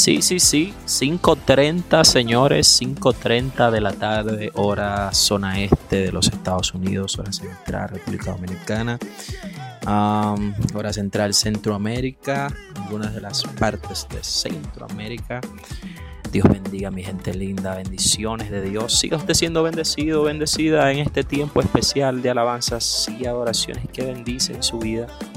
Sí, 5:30, señores, 5:30 de la tarde, hora zona este de los Estados Unidos, hora central, República Dominicana, hora central, Centroamérica, algunas de las partes de Centroamérica. Dios bendiga a mi gente linda, bendiciones de Dios. Siga usted siendo bendecido, bendecida en este tiempo especial de alabanzas y adoraciones que bendicen su vida.